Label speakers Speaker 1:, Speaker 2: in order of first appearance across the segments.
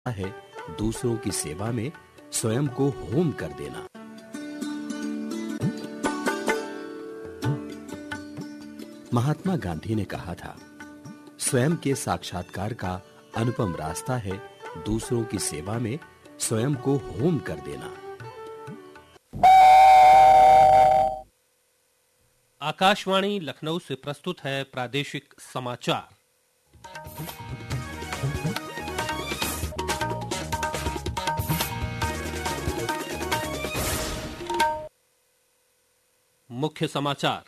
Speaker 1: है दूसरों की सेवा में स्वयं को होम कर देना। महात्मा गांधी ने कहा था, स्वयं के साक्षात्कार का अनुपम रास्ता है दूसरों की सेवा में स्वयं को होम कर देना।
Speaker 2: आकाशवाणी लखनऊ से प्रस्तुत है प्रादेशिक समाचार। मुख्य समाचार।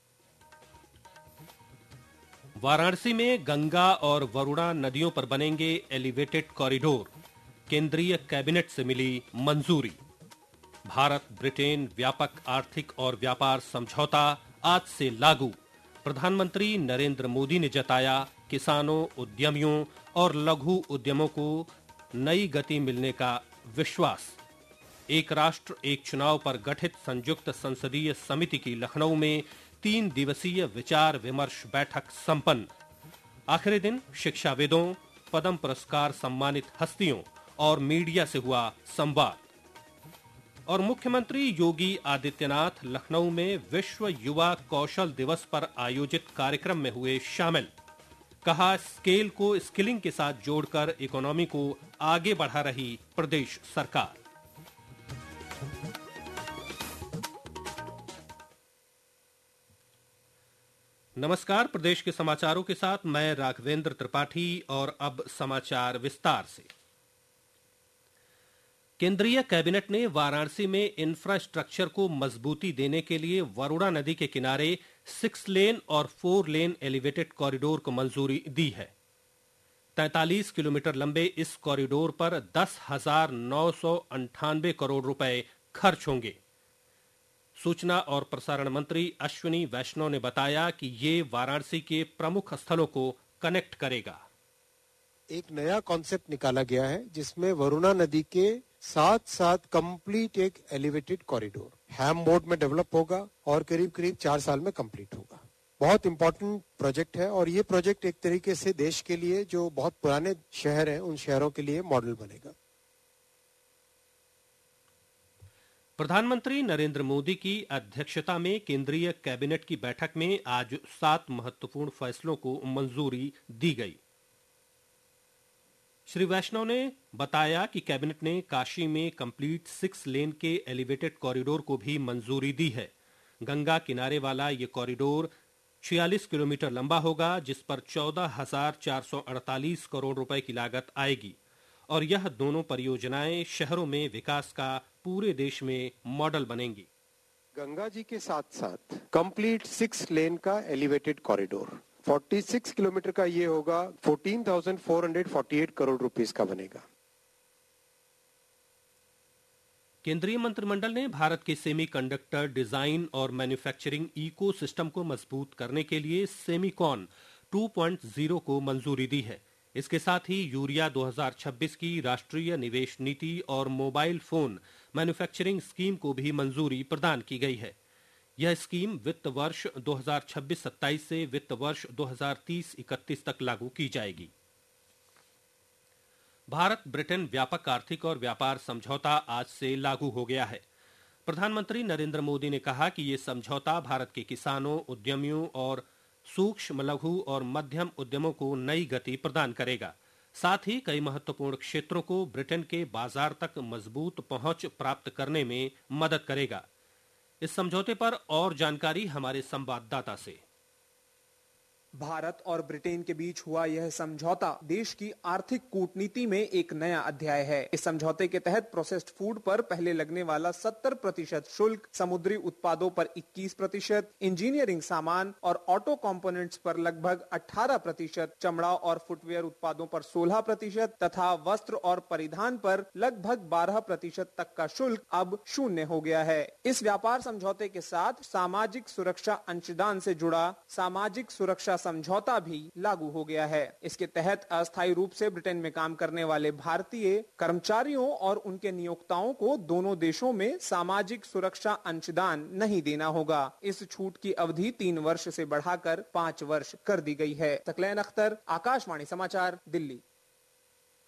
Speaker 2: वाराणसी में गंगा और वरुणा नदियों पर बनेंगे एलिवेटेड कॉरिडोर, केंद्रीय कैबिनेट से मिली मंजूरी। भारत ब्रिटेन व्यापक आर्थिक और व्यापार समझौता आज से लागू, प्रधानमंत्री नरेंद्र मोदी ने जताया किसानों, उद्यमियों और लघु उद्यमों को नई गति मिलने का विश्वास। एक राष्ट्र एक चुनाव पर गठित संयुक्त संसदीय समिति की लखनऊ में 3 दिवसीय विचार विमर्श बैठक संपन्न। आखिरी दिन शिक्षाविदों, पद्म पुरस्कार सम्मानित हस्तियों और मीडिया से हुआ संवाद। और मुख्यमंत्री योगी आदित्यनाथ लखनऊ में विश्व युवा कौशल दिवस पर आयोजित कार्यक्रम में हुए शामिल। कहा, स्केल को स्किलिंग के साथ जोड़कर इकोनॉमी को आगे बढ़ा रही प्रदेश सरकार। नमस्कार, प्रदेश के समाचारों के साथ मैं राघवेंद्र त्रिपाठी। और अब समाचार विस्तार से। केंद्रीय कैबिनेट ने वाराणसी में इंफ्रास्ट्रक्चर को मजबूती देने के लिए वरुणा नदी के किनारे 6 लेन और 4 लेन एलिवेटेड कॉरिडोर को मंजूरी दी है। 43 किलोमीटर लंबे इस कॉरिडोर पर 10,998 करोड़ रुपए खर्च होंगे। सूचना और प्रसारण मंत्री अश्विनी वैष्णव ने बताया कि ये वाराणसी के प्रमुख स्थलों को कनेक्ट करेगा।
Speaker 3: एक नया कॉन्सेप्ट निकाला गया है जिसमें वरुणा नदी के साथ साथ कंप्लीट एक एलिवेटेड कॉरिडोर हैम मोड में डेवलप होगा और करीब 4 साल में कंप्लीट होगा। बहुत इंपॉर्टेंट प्रोजेक्ट है और ये प्रोजेक्ट एक तरीके से देश के लिए जो बहुत पुराने शहर हैं उन शहरों के लिए मॉडल बनेगा।
Speaker 2: प्रधानमंत्री नरेंद्र मोदी की अध्यक्षता में केंद्रीय कैबिनेट की बैठक में आज 7 महत्वपूर्ण फैसलों को मंजूरी दी गई। श्री वैष्णव ने बताया कि कैबिनेट ने काशी में कंप्लीट 6 लेन के एलिवेटेड कॉरिडोर को भी मंजूरी दी है। गंगा किनारे वाला ये कॉरिडोर 46 किलोमीटर लंबा होगा, जिस पर 14,448 करोड़ रुपए की लागत आएगी और यह दोनों परियोजनाएं शहरों में विकास का पूरे देश में मॉडल बनेंगी।
Speaker 3: गंगा जी के साथ साथ कंप्लीट 6 लेन का एलिवेटेड कॉरिडोर 46 किलोमीटर का ये होगा, 14,448 करोड़ रुपीस का बनेगा।
Speaker 2: केंद्रीय मंत्रिमंडल ने भारत के सेमीकंडक्टर डिजाइन और मैन्युफैक्चरिंग इकोसिस्टम को मजबूत करने के लिए सेमीकॉन 2.0 को मंजूरी दी है। इसके साथ ही यूरिया 2026 की राष्ट्रीय निवेश नीति और मोबाइल फोन मैन्युफैक्चरिंग स्कीम को भी मंजूरी प्रदान की गई है। यह स्कीम वित्त वर्ष 2026-27 से वित्त वर्ष 2030-31 तक लागू की जाएगी। भारत ब्रिटेन व्यापक आर्थिक और व्यापार समझौता आज से लागू हो गया है। प्रधानमंत्री नरेंद्र मोदी ने कहा कि ये समझौता भारत के किसानों, उद्यमियों और सूक्ष्म, लघु और मध्यम उद्यमों को नई गति प्रदान करेगा। साथ ही कई महत्वपूर्ण क्षेत्रों को ब्रिटेन के बाजार तक मजबूत पहुंच प्राप्त करने में मदद करेगा। इस समझौते पर और जानकारी हमारे संवाददाता से।
Speaker 4: भारत और ब्रिटेन के बीच हुआ यह समझौता देश की आर्थिक कूटनीति में एक नया अध्याय है। इस समझौते के तहत प्रोसेस्ड फूड पर पहले लगने वाला 70% शुल्क, समुद्री उत्पादों पर 21%, इंजीनियरिंग सामान और ऑटो कंपोनेंट्स पर लगभग 18%, चमड़ा और फुटवेयर उत्पादों पर 16% तथा वस्त्र और परिधान पर लगभग 12% तक का शुल्क अब शून्य हो गया है। इस व्यापार समझौते के साथ सामाजिक सुरक्षा अंशदान से जुड़ा सामाजिक सुरक्षा समझौता भी लागू हो गया है। इसके तहत अस्थायी रूप से ब्रिटेन में काम करने वाले भारतीय कर्मचारियों और उनके नियोक्ताओं को दोनों देशों में सामाजिक सुरक्षा अंशदान नहीं देना होगा। इस छूट की अवधि 3 वर्ष से बढ़ाकर 5 वर्ष कर दी गई है। तकलैन अख्तर, आकाशवाणी समाचार, दिल्ली।